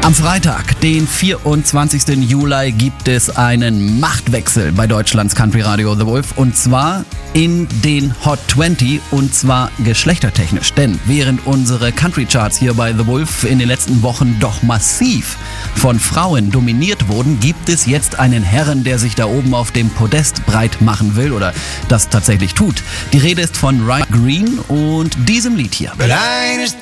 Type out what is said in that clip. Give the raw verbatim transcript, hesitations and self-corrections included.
Am Freitag, den vierundzwanzigsten Juli, gibt es einen Machtwechsel bei Deutschlands Country Radio The Wolf, und zwar in den Hot zwanzig, und zwar geschlechtertechnisch. Denn während unsere Country Charts hier bei The Wolf in den letzten Wochen doch massiv von Frauen dominiert wurden, gibt es jetzt einen Herren, der sich da oben auf dem Podest breit machen will oder das tatsächlich tut. Die Rede ist von Ryan Green und diesem Lied hier.